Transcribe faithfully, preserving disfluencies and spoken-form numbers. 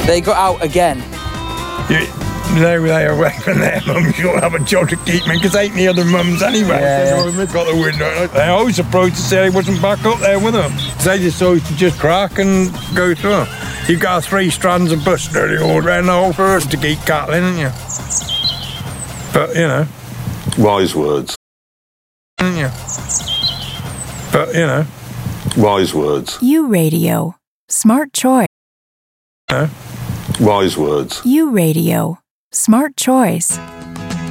They got out again. You, they were away from their mums. You'll have a job to keep me, because ain't the other mums anyway. Yeah. So they've got the window. They're always surprised to say he wasn't back up there with them. They just always to just crack and go through. You've got three strands of bus nearly all around the whole forest to keep cattling, haven't you? But, you know. Wise words. Haven't you? But, you know. Wise words. U Radio. Smart choice. You know. Wise words. U Radio. Smart choice.